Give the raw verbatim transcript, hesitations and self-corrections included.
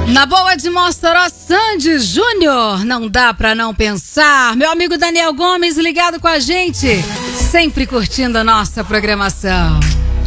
Na boa de Mossoró, Sandy Júnior, não dá pra não pensar. Meu amigo Daniel Gomes ligado com a gente, sempre curtindo a nossa programação.